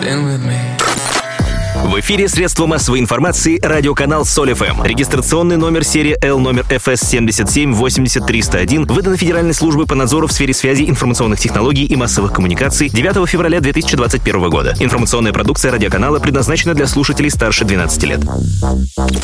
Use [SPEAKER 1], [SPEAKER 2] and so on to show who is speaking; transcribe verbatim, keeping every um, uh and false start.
[SPEAKER 1] В эфире средства массовой информации радиоканал Соль эф эм. Регистрационный номер серии L номер эф эс семьдесят семь восемьдесят триста один выдан Федеральной службой по надзору в сфере связи, информационных технологий и массовых коммуникаций девятого февраля две тысячи двадцать первого года. Информационная продукция радиоканала предназначена для слушателей старше двенадцати лет.